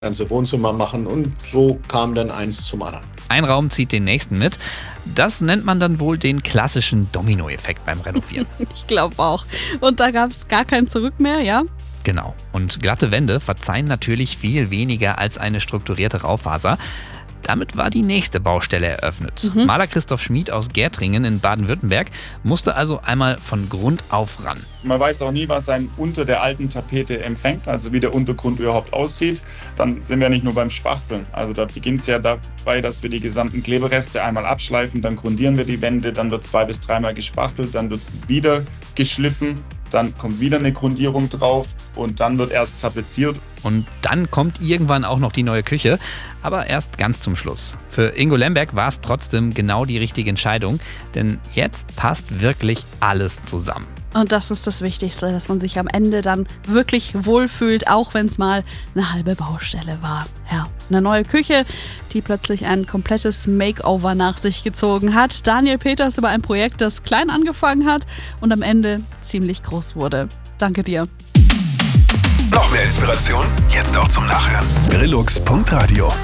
ganze Wohnzimmer machen und so kam dann eins zum anderen. Ein Raum zieht den nächsten mit. Das nennt man dann wohl den klassischen Domino-Effekt beim Renovieren. Ich glaube auch. Und da gab es gar kein Zurück mehr, ja? Genau. Und glatte Wände verzeihen natürlich viel weniger als eine strukturierte Raufaser. Damit war die nächste Baustelle eröffnet. Maler Christoph Schmid aus Gärtringen in Baden-Württemberg musste also einmal von Grund auf ran. Man weiß auch nie, was einen unter der alten Tapete empfängt, also wie der Untergrund überhaupt aussieht. Dann sind wir nicht nur beim Spachteln. Also da beginnt es ja dabei, dass wir die gesamten Klebereste einmal abschleifen, dann grundieren wir die Wände, dann wird 2- bis 3-mal gespachtelt, dann wird wieder geschliffen, dann kommt wieder eine Grundierung drauf und dann wird erst tapeziert. Und dann kommt irgendwann auch noch die neue Küche, aber erst ganz zum Schluss. Für Ingo Lemberg war es trotzdem genau die richtige Entscheidung, denn jetzt passt wirklich alles zusammen. Und das ist das Wichtigste, dass man sich am Ende dann wirklich wohlfühlt, auch wenn es mal eine halbe Baustelle war. Ja, eine neue Küche, die plötzlich ein komplettes Makeover nach sich gezogen hat. Daniel Peters über ein Projekt, das klein angefangen hat und am Ende ziemlich groß wurde. Danke dir. Noch mehr Inspiration? Jetzt auch zum Nachhören. Brillux.radio